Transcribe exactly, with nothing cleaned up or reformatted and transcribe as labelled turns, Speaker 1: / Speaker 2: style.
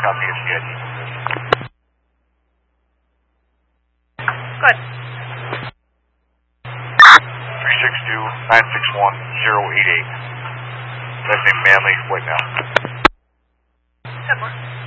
Speaker 1: copy if you get any.
Speaker 2: Good.
Speaker 1: three six two, nine six one, zero eight eight. Last name Manley, white now.
Speaker 2: Good one.